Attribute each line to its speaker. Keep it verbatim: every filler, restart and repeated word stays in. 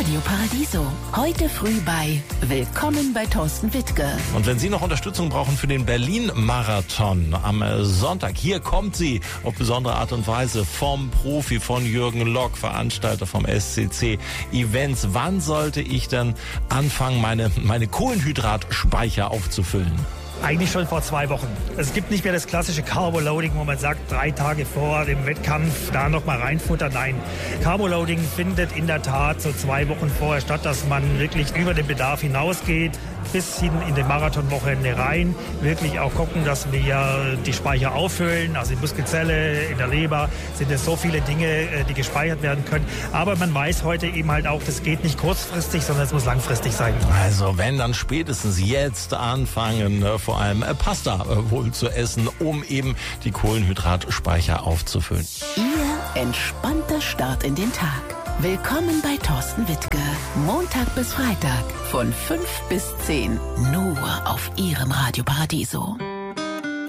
Speaker 1: Radio Paradiso. Heute früh bei Willkommen bei Thorsten Wittke.
Speaker 2: Und wenn Sie noch Unterstützung brauchen für den Berlin-Marathon am Sonntag, hier kommt sie auf besondere Art und Weise vom Profi, von Jürgen Lock, Veranstalter vom S C C Events. Wann sollte ich denn anfangen, meine, meine Kohlenhydratspeicher aufzufüllen?
Speaker 3: Eigentlich schon vor zwei Wochen. Es gibt nicht mehr das klassische Carboloading, wo man sagt, drei Tage vor dem Wettkampf da noch mal reinfuttern. Nein, Carboloading findet in der Tat so zwei Wochen vorher statt, dass man wirklich über den Bedarf hinausgeht, bis hin in die Marathonwochenende rein. Wirklich auch gucken, dass wir die Speicher auffüllen, also in Muskelzelle, in der Leber sind es so viele Dinge, die gespeichert werden können. Aber man weiß heute eben halt auch, das geht nicht kurzfristig, sondern es muss langfristig sein.
Speaker 2: Also wenn, dann spätestens jetzt anfangen, vor allem Pasta wohl zu essen, um eben die Kohlenhydratspeicher aufzufüllen.
Speaker 1: Ihr entspannter Start in den Tag. Willkommen bei Thorsten Wittke. Montag bis Freitag von fünf bis zehn. Nur auf Ihrem Radio Paradiso.